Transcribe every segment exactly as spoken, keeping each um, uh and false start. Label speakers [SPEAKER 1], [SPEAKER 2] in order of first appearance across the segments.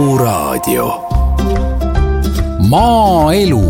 [SPEAKER 1] Raadio Maaelu.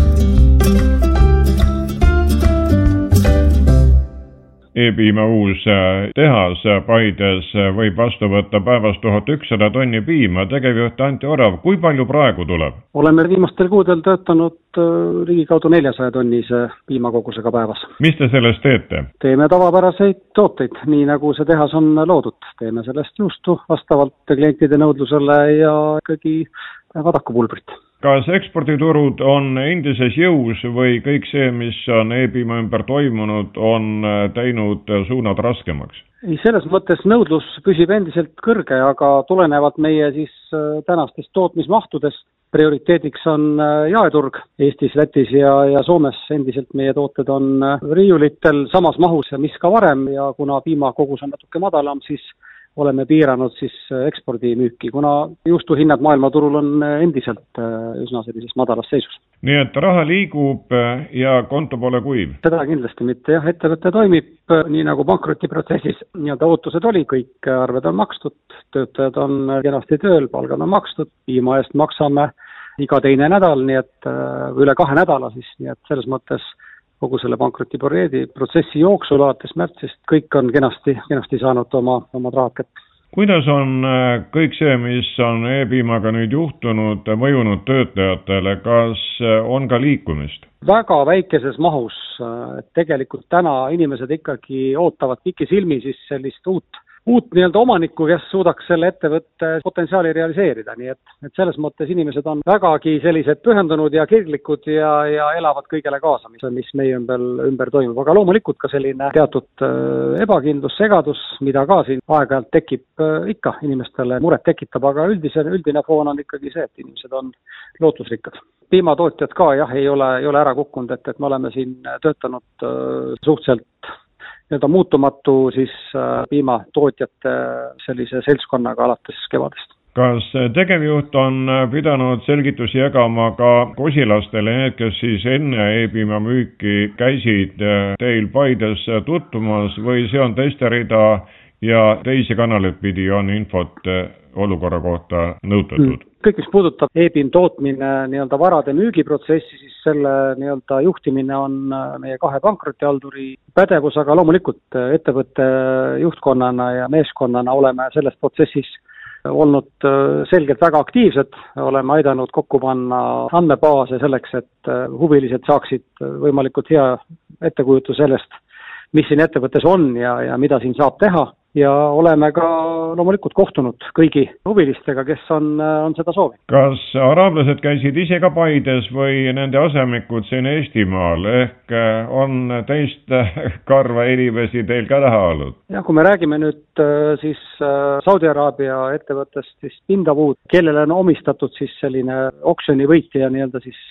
[SPEAKER 1] E-piima uus tehas Paides võib vastu võtta päevas tuhat ükssada tonni piima. Tegevjuht Anti Orav, kui palju praegu tuleb?
[SPEAKER 2] Oleme viimastel kuudel töötanud ligikaudu neljasaja tonnise piimakogusega päevas.
[SPEAKER 1] Mis te sellest teete?
[SPEAKER 2] Teeme tavapäraseid tooteid, nii nagu see tehas on loodud. Teeme sellest juustu vastavalt klientide nõudlusele ja ikkagi vadakupulbrit.
[SPEAKER 1] Kas eksporditurud on endises jõus või kõik see, mis on e-piima ümber toimunud, on teinud suunad raskemaks?
[SPEAKER 2] Ei, selles mõttes nõudlus püsib endiselt kõrge, aga tulenevalt meie siis tänastest tootmismahtudest prioriteediks on jaeturg Eestis, Lätis ja, ja Soomes. Endiselt meie tooted on riiulitel samas mahus, mis ka varem, ja kuna piimakogus on natuke madalam, siis oleme piiranud siis ekspordimüüki, kuna juustuhinnad maailmaturul on endiselt üsna sellises madalas seisus.
[SPEAKER 1] Nii et raha liigub ja konto pole kuiv?
[SPEAKER 2] Seda kindlasti mitte, jah. Ettevõte toimib nii nagu pankrotiprotsessis. Nii-öelda ootused oli, kõik arved on makstud, töötajad on kenasti tööl, palgad on makstud, piima eest maksame iga teine nädal, nii et üle kahe nädala siis, nii et selles mõttes kogu selle pankrotiprojeedi protsessi jooksul alates märtsist kõik on kenasti, kenasti saanud oma, oma rahad kätte.
[SPEAKER 1] Kuidas on kõik see, mis on e-piimaga nüüd juhtunud, mõjunud töötajatele? Kas on ka liikumist?
[SPEAKER 2] Väga väikeses mahus. Tegelikult täna inimesed ikkagi ootavad pikisilmi siis sellist uut uut nii-öelda omanikku, kes suudaks selle ettevõtte potentsiaali realiseerida. Nii et, et selles mõttes inimesed on vägagi sellised pühendunud ja kirglikud ja, ja elavad kõigele kaasa, mis, mis meie ümber, ümber toimub. Aga loomulikult ka selline teatud ebakindlus, segadus, mida ka siin aeg-ajalt tekib ikka inimestele muret tekitab, aga üldise, üldine foon on ikkagi see, et inimesed on lootusrikkad. Piimatootjad ka jah, ei ole, ei ole ära kukkunud, et, et me oleme siin töötanud suhteliselt nii-öelda muutumatu siis piimatootjate sellise seltskonnaga alates kevadest.
[SPEAKER 1] Kas tegevjuht on pidanud selgitusi jagama ka kosilastele, need, kes siis enne e-piima müüki käisid teil Paides tutvumas, või see on teiste rida ja teisi kanaleid pidi on infot olukorra kohta nõutatud? Mm. Kõik, mis puudutab e-piim tootmine nii-öelda varade müügiprotsessi, siis selle nii-öelda juhtimine on meie kahe pankrotihalduri pädevus, aga loomulikult ettevõtte juhtkonnana ja meeskonnana oleme selles protsessis olnud selgelt väga aktiivsed, oleme aidanud kokku panna andmebaase selleks, et huvilised saaksid võimalikult hea ettekujutu sellest, mis siin ettevõttes on ja, ja mida siin saab teha. Ja oleme ka loomulikult kohtunud kõigi huvilistega, kes on, on seda soovi. Kas araablased käisid ise ka Paides või nende asemikud siin Eestimaal, ehk on teist karva inimesi teil ka näha olnud? Ja kui me räägime nüüd siis Saudi Araabia ettevõttest, siis Pindawood, kellele on omistatud siis selline oksjoni võitja nii-öelda siis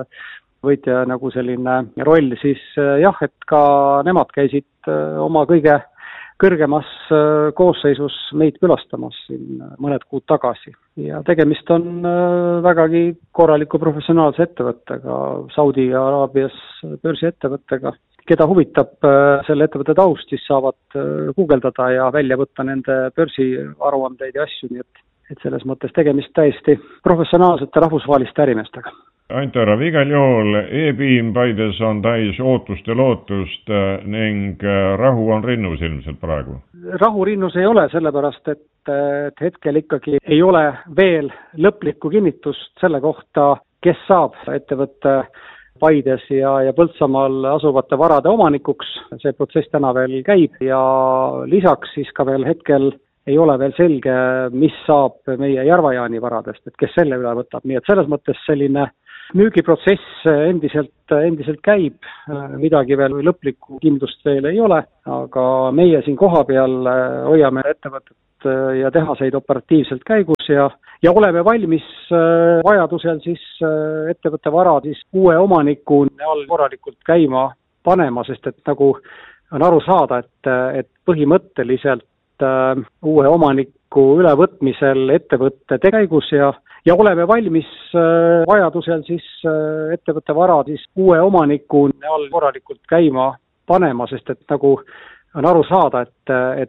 [SPEAKER 1] võitja nagu selline roll, siis jah, et ka nemad käisid oma kõige kõrgemas koosseisus meid külastamas siin mõned kuud tagasi. Ja tegemist on vägagi korraliku professionaalse ettevõttega, Saudi Araabias börsiettevõttega. Keda huvitab selle ettevõtte taust, siis saavad guugeldada ja välja võtta nende börsiaruandeid ja asju, nii et, et selles mõttes tegemist täiesti professionaalsete rahvusvaheliste ärimeestega. Anti Orav, igal juhul e-piim Paides on täis ootust ja lootust ning rahu on rinnus ilmselt praegu?
[SPEAKER 2] Rahu rinnus ei ole, sellepärast et, et hetkel ikkagi ei ole veel lõplikku kinnitust selle kohta, kes saab ettevõtte Paides ja, ja Põltsamaal asuvate varade omanikuks. See protsess täna veel käib ja lisaks siis ka veel hetkel ei ole veel selge, mis saab meie Järvajaani varadest, et kes selle üle võtab. Nii et selles mõttes selline müügiprotsess endiselt, endiselt käib, midagi veel lõplikku kindlust veel ei ole, aga meie siin koha peal hoiame ettevõtet ja tehaseid operatiivselt käigus ja, ja oleme valmis vajadusel siis ettevõtte varad siis uue omaniku all korralikult käima panema, sest et nagu on aru saada, et, et põhimõtteliselt uue omaniku ülevõtmisel ettevõtte käigus ja Ja oleme valmis vajadusel siis ettevõtte varad siis uue omaniku all korralikult käima panema, sest et nagu on aru saada, et, et